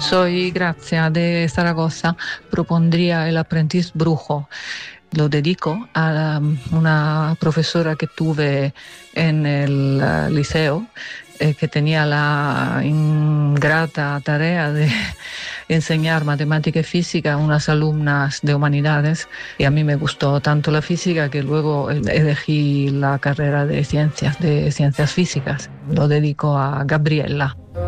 Soy Grazia de Zaragoza. Propondría El aprendiz brujo. Lo dedico a una profesora que tuve en el liceo, que tenía la ingrata tarea de enseñar matemática y física a unas alumnas de humanidades, y a mí me gustó tanto la física que luego elegí la carrera de ciencias físicas. Lo dedico a Gabriela.